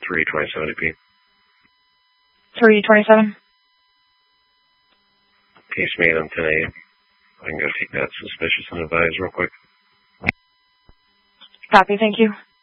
3:20:70 p. 3:27. Case made on 10 a.m. I can go take that suspicious and advise real quick. Copy, thank you.